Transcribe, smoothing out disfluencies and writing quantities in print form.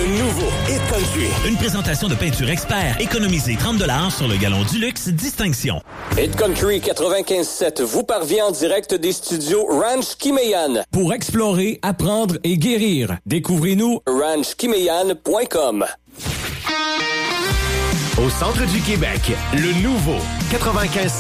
Le nouveau Hit Country. Une présentation de Peinture Expert. Économisez 30$ sur le galon du luxe Distinction. Hit Country 95.7 vous parvient en direct des studios Ranch Kimeyan. Pour explorer, apprendre et guérir, découvrez-nous ranchkimeyan.com. Au centre du Québec, le nouveau 95.7